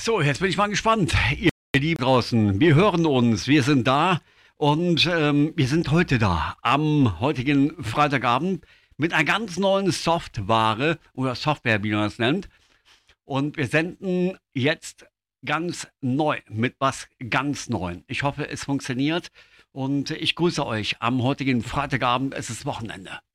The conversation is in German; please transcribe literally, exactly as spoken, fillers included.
So, jetzt bin ich mal gespannt. Ihr Lieben draußen, wir hören uns, wir sind da und ähm, wir sind heute da, am heutigen Freitagabend mit einer ganz neuen Software oder Software, wie man es nennt. Und wir senden jetzt ganz neu, mit was ganz Neuem. Ich hoffe, es funktioniert und ich grüße euch am heutigen Freitagabend. Es ist Wochenende.